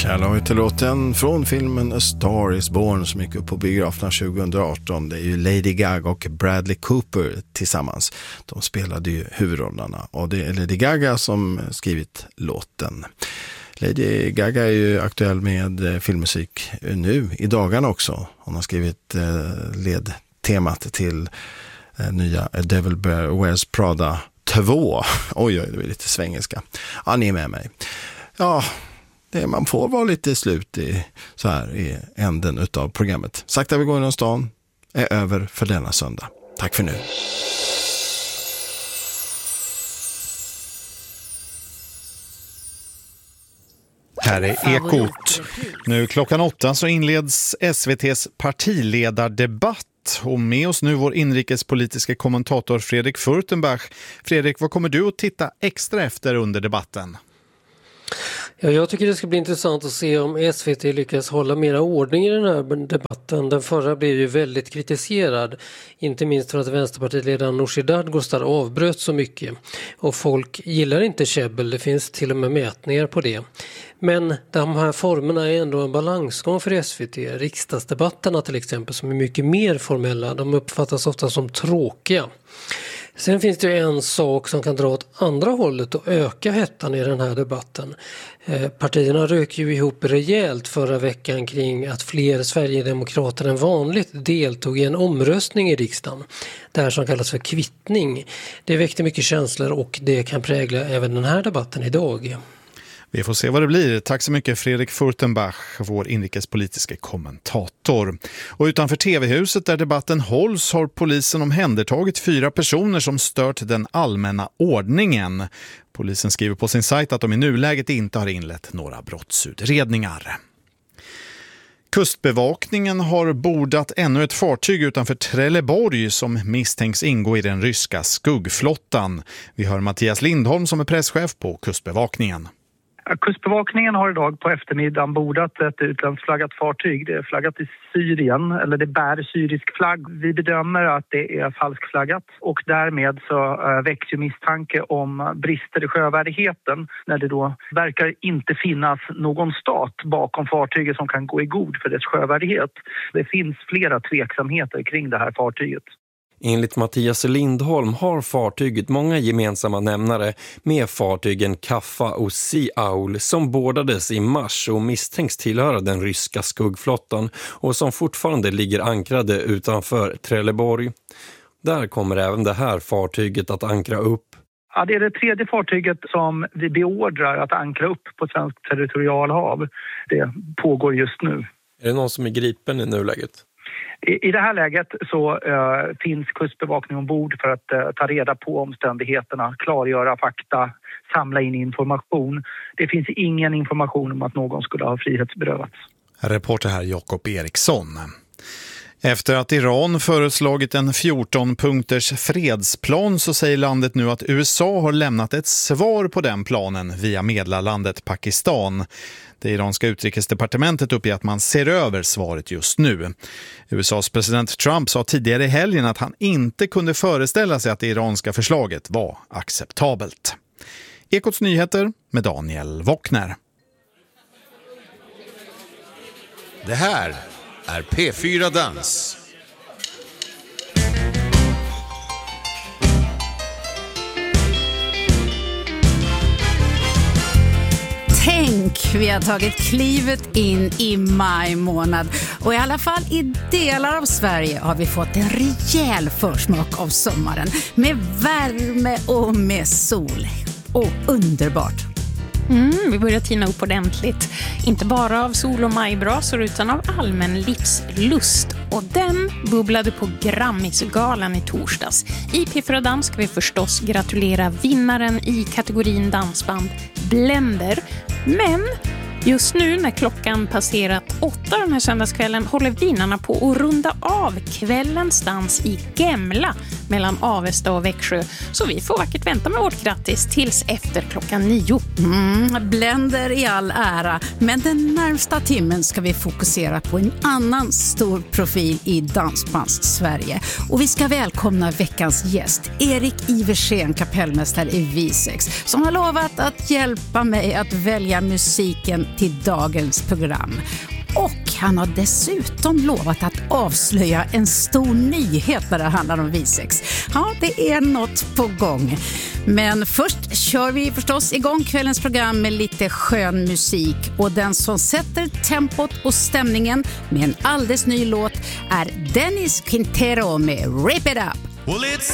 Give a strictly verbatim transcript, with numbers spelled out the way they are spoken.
Shallow heter låten från filmen A Star is Born som gick upp på biograferna tjugo arton. Det är ju Lady Gaga och Bradley Cooper tillsammans. De spelade ju huvudrollerna och det är Lady Gaga som skrivit låten. Lady Gaga är ju aktuell med filmmusik nu i dagarna också. Hon har skrivit ledtemat till nya Devil Wears Prada två. Oj, oj, det är lite svengelska. Ja, ni är med mig. Ja, det, man får vara lite slut i, så här i änden utav programmet. Sakta vi går genom stan är över för denna söndag. Tack för nu. Här är Ekot. Nu klockan åtta så inleds S V T:s partiledardebatt. Och med oss nu vår inrikespolitiska kommentator Fredrik Furtenbach. Fredrik, vad kommer du att titta extra efter under debatten? Ja, jag tycker det ska bli intressant att se om S V T lyckas hålla mera ordning i den här debatten. Den förra blev ju väldigt kritiserad, inte minst för att vänsterpartiledaren Nooshi Dadgostar avbröt så mycket. Och folk gillar inte käbbel, det finns till och med mätningar på det. Men de här formerna är ändå en balansgång för S V T. Riksdagsdebatterna till exempel, som är mycket mer formella, de uppfattas ofta som tråkiga. Sen finns det ju en sak som kan dra åt andra hållet och öka hettan i den här debatten. Eh, partierna rök ju ihop rejält förra veckan kring att fler Sverigedemokrater än vanligt deltog i en omröstning i riksdagen. Det här som kallas för kvittning. Det väckte mycket känslor och det kan prägla även den här debatten idag. Vi får se vad det blir. Tack så mycket Fredrik Furtenbach, vår inrikespolitiska kommentator. Och utanför tv-huset där debatten hålls har polisen omhändertagit fyra personer som stört den allmänna ordningen. Polisen skriver på sin sajt att de i nuläget inte har inlett några brottsutredningar. Kustbevakningen har bordat ännu ett fartyg utanför Trelleborg som misstänks ingå i den ryska skuggflottan. Vi hör Mattias Lindholm som är presschef på Kustbevakningen. Kustbevakningen har idag på eftermiddagen bordat ett utlandsflaggat fartyg. Det är flaggat i Syrien, eller det bär syrisk flagg. Vi bedömer att det är falskflaggat och därmed så väcks ju misstanke om brister i sjövärdigheten när det då verkar inte finnas någon stat bakom fartyget som kan gå i god för dess sjövärdighet. Det finns flera tveksamheter kring det här fartyget. Enligt Mattias Lindholm har fartyget många gemensamma nämnare med fartygen Kaffa och Sea-Owl som bordades i mars och misstänks tillhöra den ryska skuggflottan och som fortfarande ligger ankrade utanför Trelleborg. Där kommer även det här fartyget att ankra upp. Ja, det är det tredje fartyget som vi beordrar att ankra upp på svenskt territorialhav. Det pågår just nu. Är det någon som är gripen i nuläget? I det här läget så uh, finns kustbevakning ombord för att uh, ta reda på omständigheterna, klargöra fakta, samla in information. Det finns ingen information om att någon skulle ha frihetsberövats. Reporter här Jakob Eriksson. Efter att Iran föreslagit en fjorton punkters fredsplan så säger landet nu att U S A har lämnat ett svar på den planen via medlarlandet Pakistan. Det iranska utrikesdepartementet uppger att man ser över svaret just nu. U S A:s president Trump sa tidigare i helgen att han inte kunde föreställa sig att det iranska förslaget var acceptabelt. Ekots nyheter med Daniel Wockner. Det här är P fyra Dans. Tänk, vi har tagit klivet in i maj månad och i alla fall i delar av Sverige har vi fått en rejäl försmak av sommaren med värme och med sol. Och underbart! Mm, vi börjar tina upp ordentligt. Inte bara av sol- och majbrasor utan av allmän livslust. Och den bubblade på Grammisgalan i torsdags. I P fyra Dans ska vi förstås gratulera vinnaren i kategorin dansband Blender. Men just nu när klockan passerat åtta den här söndagskvällen håller vinnarna på att runda av kvällens dans i Gemla mellan Avesta och Växjö. Så vi får vackert vänta med vårt grattis tills efter klockan nio. Mm, Blender i all ära, men den närmsta timmen ska vi fokusera på en annan stor profil i dansbands Sverige. Och vi ska välkomna veckans gäst, Erik Iversen, kapellmästare i Visex, som har lovat att hjälpa mig att välja musiken till dagens program. Och han har dessutom lovat att avslöja en stor nyhet när det handlar om Visex. Ja, det är något på gång. Men först kör vi förstås igång kvällens program med lite skön musik. Och den som sätter tempot och stämningen med en alldeles ny låt är Dennis Quintero med Rip It Up. Well, it's